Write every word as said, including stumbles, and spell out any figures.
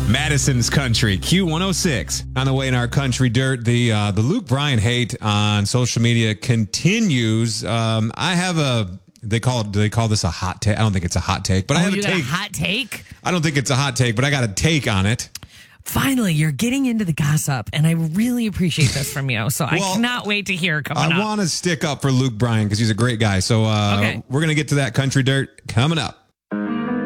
Madison's Country, Q one oh six. On the way in our country dirt, the uh, the Luke Bryan hate on social media continues. Um, I have a, they call it, do they call this a hot take? I don't think it's a hot take, but oh, I have you a got take. a hot take? I don't think it's a hot take, but I got a take on it. Finally, you're getting into the gossip, and I really appreciate this from you. So well, I cannot wait to hear coming I up. I want to stick up for Luke Bryan because he's a great guy. So uh, okay. we're going to get to that country dirt coming up.